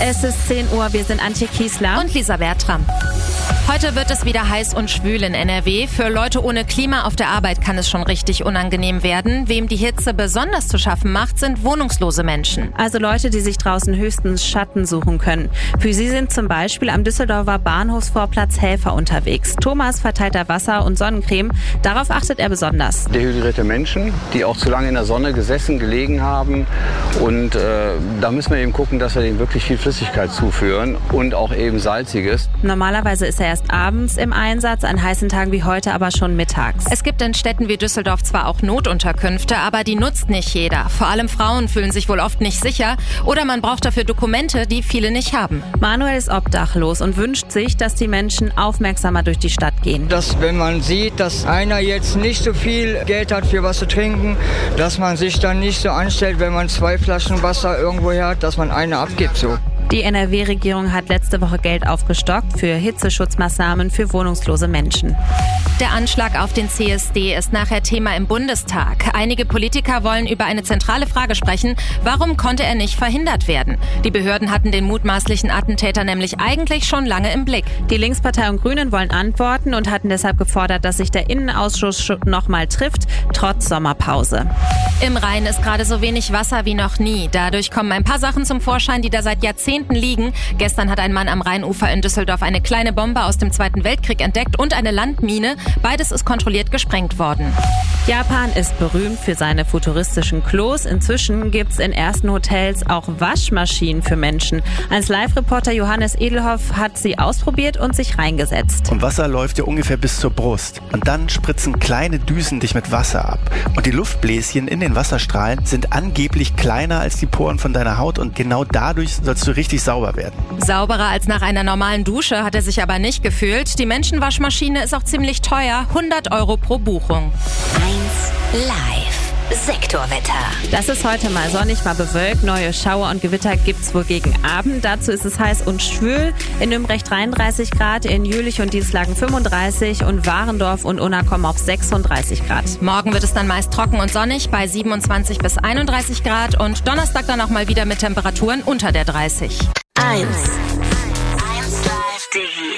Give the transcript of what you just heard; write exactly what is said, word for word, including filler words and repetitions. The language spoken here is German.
Es ist zehn Uhr, wir sind Antje Kiesler und Lisa Bertram. Heute wird es wieder heiß und schwül in N R W. Für Leute ohne Klima auf der Arbeit kann es schon richtig unangenehm werden. Wem die Hitze besonders zu schaffen macht, sind wohnungslose Menschen. Also Leute, die sich draußen höchstens Schatten suchen können. Für sie sind zum Beispiel am Düsseldorfer Bahnhofsvorplatz Helfer unterwegs. Thomas verteilt da Wasser und Sonnencreme. Darauf achtet er besonders. Dehydrierte Menschen, die auch zu lange in der Sonne gesessen, gelegen haben. Und äh, da müssen wir eben gucken, dass wir denen wirklich viel Flüssigkeit zuführen und auch eben Salziges. Normalerweise ist er erst abends im Einsatz, an heißen Tagen wie heute aber schon mittags. Es gibt in Städten wie Düsseldorf zwar auch Notunterkünfte, aber die nutzt nicht jeder. Vor allem Frauen fühlen sich wohl oft nicht sicher oder man braucht dafür Dokumente, die viele nicht haben. Manuel ist obdachlos und wünscht sich, dass die Menschen aufmerksamer durch die Stadt gehen. Dass, wenn man sieht, dass einer jetzt nicht so viel Geld hat für was zu trinken, dass man sich dann nicht so anstellt, wenn man zwei Flaschen Wasser irgendwo hat, dass man eine abgibt. So. Die N R W-Regierung hat letzte Woche Geld aufgestockt für Hitzeschutzmaßnahmen für wohnungslose Menschen. Der Anschlag auf den C S D ist nachher Thema im Bundestag. Einige Politiker wollen über eine zentrale Frage sprechen. Warum konnte er nicht verhindert werden? Die Behörden hatten den mutmaßlichen Attentäter nämlich eigentlich schon lange im Blick. Die Linkspartei und Grünen wollen antworten und hatten deshalb gefordert, dass sich der Innenausschuss nochmal trifft, trotz Sommerpause. Im Rhein ist gerade so wenig Wasser wie noch nie. Dadurch kommen ein paar Sachen zum Vorschein, die da seit Jahrzehnten liegen. Gestern hat ein Mann am Rheinufer in Düsseldorf eine kleine Bombe aus dem Zweiten Weltkrieg entdeckt und eine Landmine. Beides ist kontrolliert gesprengt worden. Japan ist berühmt für seine futuristischen Klos. Inzwischen gibt's in ersten Hotels auch Waschmaschinen für Menschen. Als Live-Reporter Johannes Edelhoff hat sie ausprobiert und sich reingesetzt. Und Wasser läuft ja ungefähr bis zur Brust. Und dann spritzen kleine Düsen dich mit Wasser ab. Und die Luftbläschen in den Wasserstrahlen sind angeblich kleiner als die Poren von deiner Haut und genau dadurch sollst du richtig sauber werden. Sauberer als nach einer normalen Dusche hat er sich aber nicht gefühlt. Die Menschenwaschmaschine ist auch ziemlich teuer, hundert Euro pro Buchung. eins Live Sektorwetter. Das ist heute mal sonnig, mal bewölkt. Neue Schauer und Gewitter gibt's wohl gegen Abend. Dazu ist es heiß und schwül. In Nürnberg dreiunddreißig Grad, in Jülich und Dienstlagen fünfunddreißig und Warendorf und Unna kommen auf sechsunddreißig Grad. Morgen wird es dann meist trocken und sonnig bei siebenundzwanzig bis einunddreißig Grad und Donnerstag dann auch mal wieder mit Temperaturen unter der dreißig. eins. eins Live.